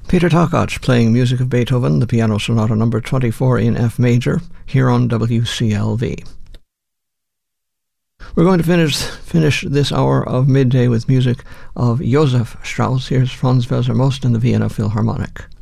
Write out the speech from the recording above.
Peter Takacs playing music of Beethoven, the Piano Sonata number 24 in F major, here on WCLV. We're going to finish this hour of midday with music of Josef Strauss. Here's Franz Weser Most and the Vienna Philharmonic.